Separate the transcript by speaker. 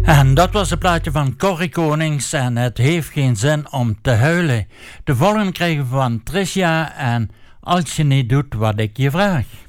Speaker 1: En dat was een plaatje van Corrie Konings en het heeft geen zin om te huilen. De volgende krijgen we van Tricia en Als je niet doet wat ik je vraag.